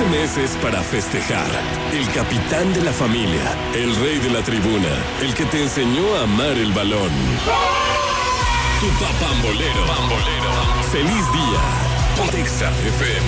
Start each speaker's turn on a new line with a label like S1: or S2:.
S1: lunes es para festejar. El capitán de la familia, el rey de la tribuna, el que te enseñó a amar el balón. Tu papambolero. ¡Feliz día! Pontexa FM.